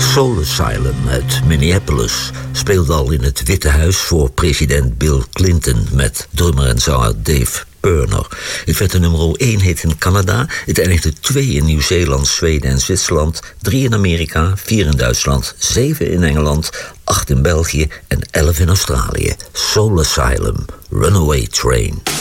Soul Asylum uit Minneapolis speelde al in het Witte Huis voor president Bill Clinton met drummer en zanger Dave Pirner. Het werd de nummer 1 hit in Canada. Het eindigde 2 in Nieuw-Zeeland, Zweden en Zwitserland, 3 in Amerika, 4 in Duitsland, 7 in Engeland, 8 in België en 11 in Australië. Soul Asylum, Runaway Train.